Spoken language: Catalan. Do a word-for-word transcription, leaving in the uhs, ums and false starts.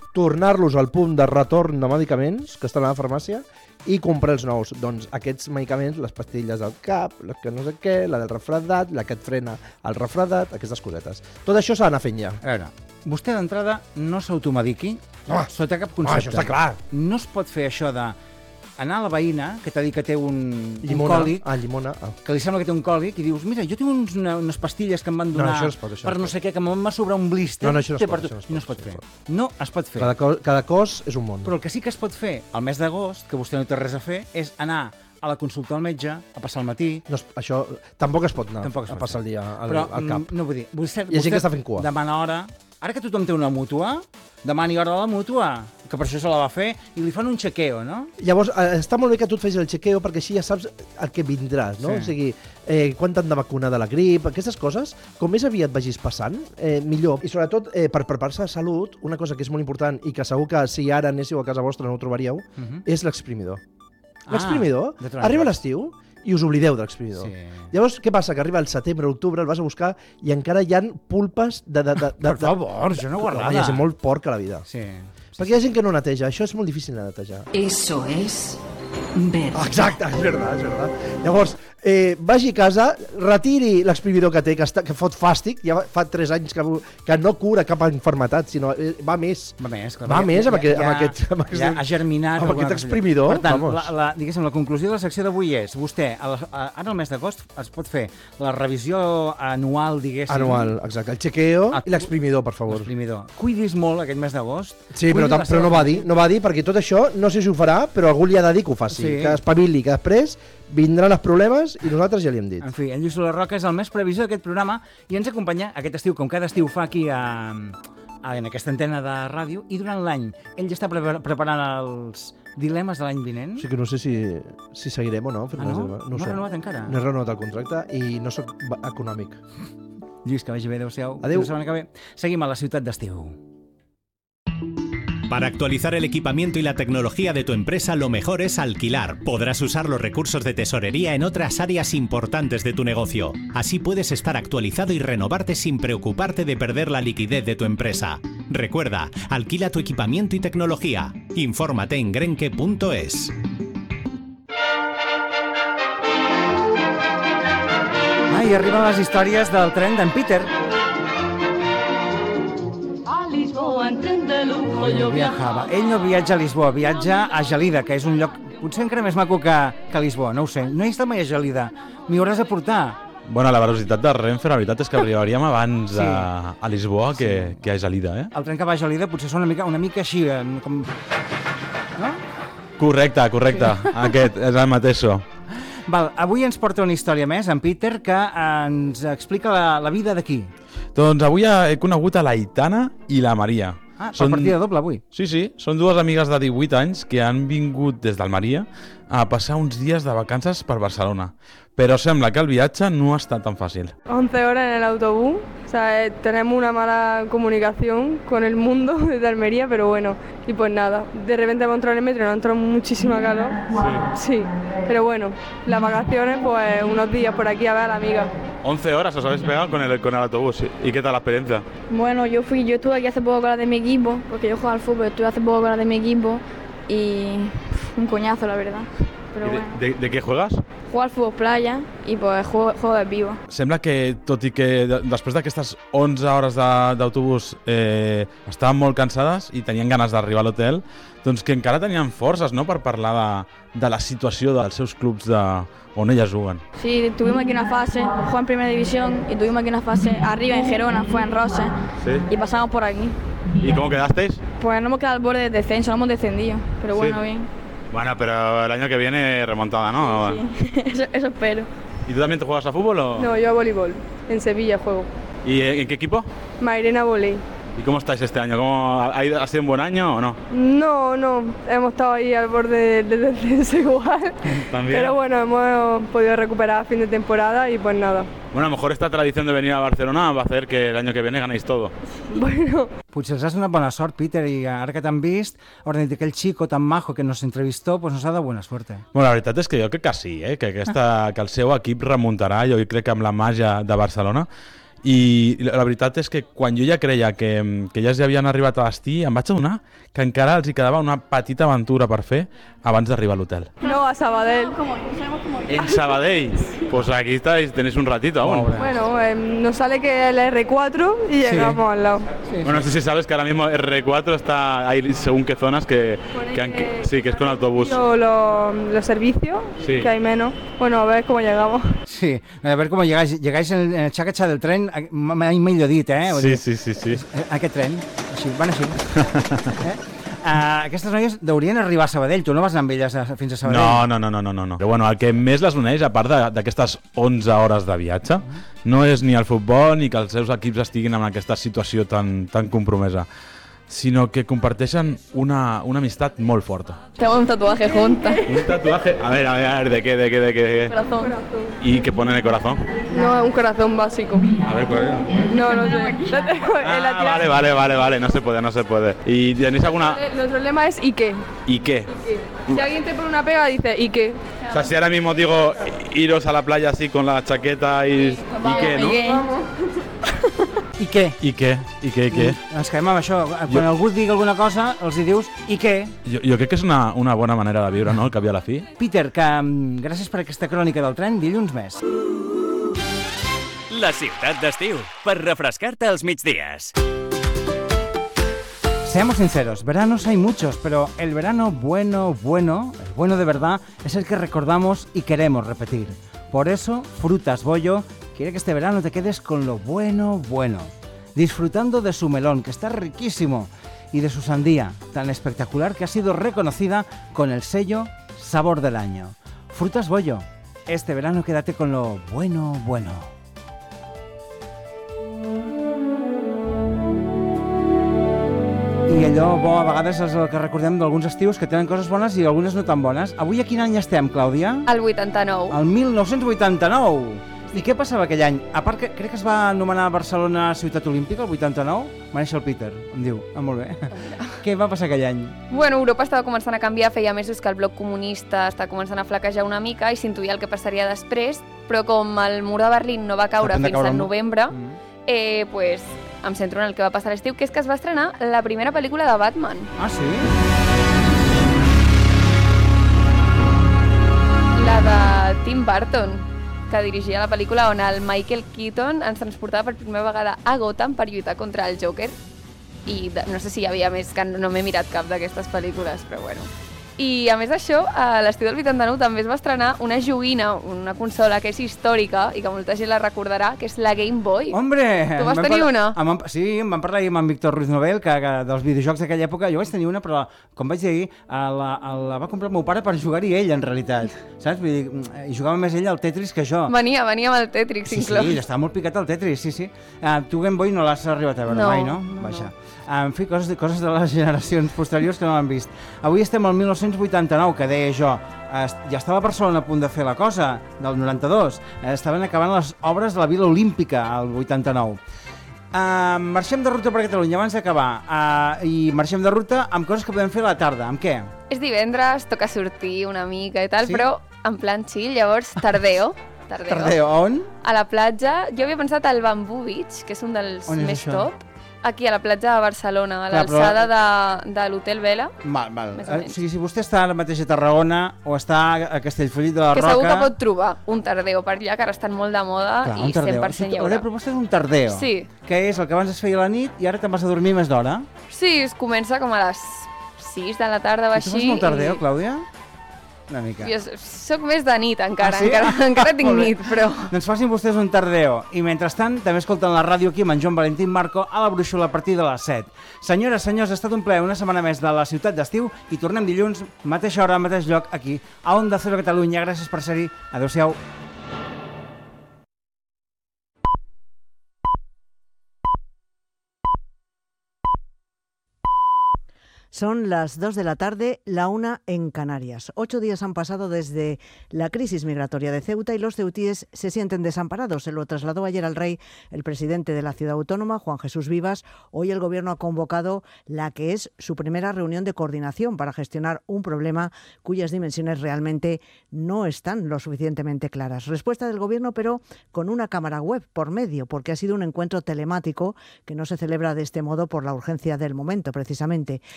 tornar-los al punt de retorn de medicaments que estan a la farmàcia i comprar els nous. Doncs aquests medicaments, les pastilles del cap, les que no sé què, la del refredat, la que et frena el refredat, aquestes cosetes. Tot això s'ha d'anar fent ja. A veure, vostè d'entrada no s'automediqui Ah, sota cap concepte. ah, això està clar. No es pot fer això de anar a la veïna, que t'ha dit que té un, Llimona. un còlic, Ah, llimona. Ah. que li sembla que té un còlic, i dius, mira, jo tinc uns, una, unes pastilles que em van donar No, això no es pot, això per no no es sé què, que em va sobrar un blister. No, no, això no es té pot, per tu. això no es I no es pot, pot això fer. no es pot. No es pot fer. Cada, co cada cos és un món. Però el que sí que es pot fer al mes d'agost, que vostè no té res a fer, és anar a la consulta al metge, a passar el matí. No, es- això tampoc es pot anar Tampoc es a pot passar fer. el dia al, Però, al cap. mm, no vull dir, vostè, Hi ha gent vostè que està fent cua. demana hora. Ara que tothom té una mútua, demani hora a la mútua, que per això se la va fer, i li fan un chequeo, no? Llavors, eh, està molt bé que tu et facis el chequeo perquè així ja saps el que vindràs, no? Sí. O sigui, eh, quan t'han de vacunar de la grip, aquestes coses, com més aviat vagis passant, eh, millor. I sobretot, eh, per preparar-se de salut, una cosa que és molt important i que segur que si ara anéssiu a casa vostra no ho trobaríeu, Uh-huh. és l'exprimidor. Ah, L'exprimidor, de tant en arriba tant. l'estiu i us oblideu de l'exprimidor. Sí. Llavors, què passa? Que arriba el setembre, octubre, el vas a buscar i encara hi ha pulpes de... de, de, de Per favor, jo no Home, guardava. hi ha gent molt porca a la vida. Sí. Perquè hi ha gent que no neteja, això és molt difícil de netejar. Eso es verdad. Exacte, és veritat, és veritat. Llavors, eh, vagi a casa, retiri l'exprimidor que té, que, està, que fot fàstic, ja fa tres anys que, que no cura cap enfermetat, sinó eh, va més. Va més, clar. Va Ja- més amb ja- aquest- ja- amb aquest- amb aquest- ja ha germinat. amb alguna aquest cosa. exprimidor, Per tant, vamos. la, la, diguéssim, la conclusió de la secció d'avui és, vostè, a la, a, ara al mes d'agost es pot fer la revisió anual, diguéssim. Anual, exacte. El chequeo Ah, i l'exprimidor, per favor. L'exprimidor. Cuidis molt aquest mes d'agost. Sí, però, Cuidi tam, la però seva no va dir, no va dir, perquè tot això no sé si ho farà, però algú li ha de dir que ho faci, Sí. que espavili, que després vindran els problemes i nosaltres ja li hem dit. En fi, en Lluís Soler Roca és el més previsor d'aquest programa i ens acompanya aquest estiu, com cada estiu fa aquí a, a, en aquesta antena de ràdio, i durant l'any ell ja està pre preparant els dilemes de l'any vinent. O sigui que no sé si, si seguirem o no. Ah, no? No ho ha sé. renovat encara? No he renovat el contracte i no sóc ba- econòmic. Lluís, que vagi bé, adéu-siau. Adéu. Fins la setmana que ve. Seguim a la ciutat d'estiu. Para actualizar el equipamiento y la tecnología de tu empresa, lo mejor es alquilar. Podrás usar los recursos de tesorería en otras áreas importantes de tu negocio. Así puedes estar actualizado y renovarte sin preocuparte de perder la liquidez de tu empresa. Recuerda, alquila tu equipamiento y tecnología. Infórmate en grenke punto es. Ah, i arriben les històries del tren d'en Peter. Ell viajava. Ell no viatja a Lisboa, viatja a Gelida, que és un lloc potser encara més maco que, que Lisboa, no ho sé. No he estat mai a Gelida. M'hi hauràs de portar. Bueno, la velocitat de Renfe, la veritat és que arribaríem abans Sí. a, a Lisboa que, que a Gelida, eh? El tren que va a Gelida potser són una mica, una mica així, eh, com... No? Correcte, correcte. Aquest és el mateix. Val, avui ens porta una història més, en Peter, que ens explica la, la vida d'aquí. Doncs avui he conegut a l'Aitana i la Maria. Ah, per partida doble avui. Sí, sí, són dues amigues de divuit anys que han vingut des d'Almeria a passar uns dies de vacances per Barcelona. Pero sembla que el viaje no ha estat tan fácil. once horas en el autobús, o sea, eh, tenemos una mala comunicación con el mundo desde Almería, pero bueno, y pues nada, de repente hemos entrado en el metro y nos ha entrado muchísima calor. Sí. Sí, pero bueno, las vacaciones, pues unos días por aquí a ver a la amiga. once horas os habéis pegado con el, con el autobús. ¿Y qué tal la experiencia? Bueno, yo fui, yo estuve aquí hace poco con la de mi equipo, porque yo juego al fútbol, estuve hace poco con la de mi equipo y pff, un coñazo, la verdad. Pero ¿Y de, bueno, de, de qué juegas? juego al fútbol playa y pues juego, juego de vivo. Sembla que, tot i que de, després d'aquestes onze hores de- d'autobús eh, estaven molt cansades i tenien ganes d'arribar a l'hotel, doncs que encara tenien forces, no?, per parlar de, de la situació dels seus clubs de, on elles juguen. Sí, tuvimos aquí una fase, juego en primera división y tuvimos aquí una fase arriba en Gerona, fue en Rose, Sí. y pasamos por aquí. ¿Y cómo quedasteis? Pues no hemos quedado al borde del descenso, no hemos descendido, pero Sí. bueno, bien. Bueno, pero el año que viene remontada, ¿no? Sí, eso, eso espero. ¿Y tú también te juegas a fútbol o...? No, yo a voleibol, en Sevilla juego. ¿Y en qué equipo? Mairena Voley. ¿Y cómo estáis este año? ¿Cómo ha, ido- ha sido un buen año o no? No, no, hemos estado ahí al borde del descenso igual. También. Pero bueno, hemos podido recuperar a fin de temporada y pues nada. Bueno, a lo mejor esta tradición de venir a Barcelona va a hacer que el año que viene ganéis todo. Bueno, Potser els has donat bona sort, Peter, i ara que t'han vist, hauran dit que aquell chico tan majo que nos entrevistó pues nos ha dado buena suerte. Bueno, la veritat és que jo crec que sí, eh? que, aquesta, que el seu equip remuntarà, jo crec que amb la màgia de Barcelona. I la veritat és que quan jo ja creia que, que ja havien arribat a destí, em vaig adonar que encara els hi quedava una petita aventura per fer abans d'arribar a l'hotel. No, a Sabadell. En Sabadell, pues aquí estáis, tenéis un ratito aún. Bueno, eh, nos sale que el erre cuatro y llegamos sí. al lado. Sí, bueno, no sé si sabes que ahora mismo erre cuatro está ahí según qué zonas que, que, han, que sí, que es con autobús. Los lo servicios, sí. que hay menos. Bueno, a ver cómo llegamos. Sí, a ver cómo llegáis. Llegáis en el chacacha del tren, mai millor dit, eh? Sí, sí, sí, sí. Aquest tren, així, van així. eh? Uh, aquestes noies deurien arribar a Sabadell, tu no vas anar amb elles a, fins a Sabadell? No, no, no, no, no, no. Però bueno, el que més les uneix, a part d'aquestes onze hores de viatge, no és ni el futbol ni que els seus equips estiguin en aquesta situació tan, tan compromesa, sinó que comparteixen una, una amistat molt forta. Tengo un tatuaje juntas. ¿Un tatuaje? A ver, a ver, a ver, ¿de qué, de qué, de qué? Corazón. ¿Y qué pone en el corazón? No, un corazón básico. A ver, ¿cuál es? No, no sé. Ah, vale, vale, vale, vale, no se puede, no se puede. ¿Y tenéis alguna...? Nuestro lema es ¿y qué? ¿Y qué? ¿Y qué? Si alguien te pone una pega, dice ¿y qué? O sea, si ahora mismo digo iros a la playa así con la chaqueta y... Sí, ¿y qué, no? Vamos. I què? I què? I què, i què? Ens quedem amb això. Quan jo... algú et digui alguna cosa, els hi dius, i què? Jo, jo crec que és una, una bona manera de viure, no?, el cap i a la fi. Peter, que gràcies per aquesta crònica del tren, dilluns més. La ciutat d'estiu, per refrescar-te els migdies. Seamos sinceros, veranos hay muchos, pero el verano bueno, bueno, el bueno de verdad, es el que recordamos y queremos repetir. Por eso, Frutas Bollo quiere que este verano te quedes con lo bueno, bueno, disfrutando de su melón, que está riquísimo, y de su sandía, tan espectacular que ha sido reconocida con el sello Sabor del Año. Frutas Bollo, este verano quédate con lo bueno, bueno. I allò bo a vegades és el que recordem d'alguns estius que tenen coses bones i algunes no tan bones. Avui a quin any estem, Clàudia? El vuitanta-nou. El mil nou-cents vuitanta-nou. I què passava aquell any? A part que crec que es va anomenar Barcelona Ciutat Olímpica, el vuitanta-nou. Va néixer el Peter, em diu. Ah, molt bé. Què va passar aquell any? Bueno, Europa estava començant a canviar, feia mesos que el bloc comunista està començant a flaquejar una mica i s'intuïa el que passaria després, però com el mur de Berlín no va caure fins al novembre, mm. eh, pues, em centro en el que va passar a l'estiu, que és que es va estrenar la primera pel·lícula de Batman. Ah, sí? La de Tim Burton, que dirigia la pel·lícula on el Michael Keaton ens transportava per primera vegada a Gotham per lluitar contra el Joker. I de, no sé si hi havia més, que no, no m'he mirat cap d'aquestes pel·lícules, però bueno. I a més d'això, a l'estiu del vuitanta-nou també es va estrenar una joguina, una consola que és històrica i que molta gent la recordarà, que és la Game Boy. Hombre! Tu vas tenir una? Amb, sí, em van parlar amb en Víctor Ruiz Novel, que, que dels videojocs d'aquella època, jo vaig tenir una, però com vaig dir, la, la va comprar el meu pare per jugar-hi ell, en realitat. Saps? Vull dir, i jugava més ell al Tetris que jo. Venia, venia amb el Tetris, sí, inclòs. Sí, estava molt picat al Tetris, sí, sí. Uh, tu Game Boy no l'has arribat a veure no, mai, no? no Vaja. Uh, en fi, coses de, coses de les generacions posteriors que no l'han vist. Avui estem al mil nou-cents vuitanta-nou, que deia jo, ja estava a Barcelona a punt de fer la cosa, del noranta-dos, estaven acabant les obres de la Vila Olímpica, al vuitanta-nou. Uh, marxem de ruta per Catalunya abans d'acabar, uh, i marxem de ruta amb coses que podem fer a la tarda, amb què? És divendres, toca sortir una mica i tal, sí? Però en plan chill, llavors tardeo. Tardeo. Tardeo, on? A la platja, jo havia pensat al Bamboo Beach, que és un dels on més això? top. Aquí, a la platja de Barcelona, a l'alçada però... de, de l'Hotel Vela. Val, val. O, o sigui, si vostè està ara mateix a Tarragona o està a Castellfollit de la que Roca... Que segur que pot trobar un tardeo per allà, que ara estan molt de moda. Clar, i cent per cent hi haurà. La proposta és un tardeo. Sí. Que és el que abans es feia a la nit i ara te'n vas a dormir més d'hora. Sí, es comença com a les sis de la tarda o així. I tu fas molt tardeo, i... Clàudia? Una mica. Jo soc més de nit encara, ah, sí? encara, encara tinc nit, però... Doncs facin vostès un tardeo. I mentrestant també escolten la ràdio aquí amb en Joan Valentín Marco a la Brúixola a partir de les set. Senyores, senyors, ha estat un plaer una setmana més de la ciutat d'estiu i tornem dilluns, mateixa hora, mateix lloc, aquí, a Onda Cero Catalunya. Gràcies per ser-hi. Adéu-siau. Son las dos de la tarde, la una en Canarias. Ocho días han pasado desde la crisis migratoria de Ceuta y los ceutíes se sienten desamparados. Se lo trasladó ayer al rey el presidente de la ciudad autónoma, Juan Jesús Vivas. Hoy el gobierno ha convocado la que es su primera reunión de coordinación para gestionar un problema cuyas dimensiones realmente no están lo suficientemente claras. Respuesta del gobierno, pero con una cámara web por medio, porque ha sido un encuentro telemático que no se celebra de este modo por la urgencia del momento, precisamente.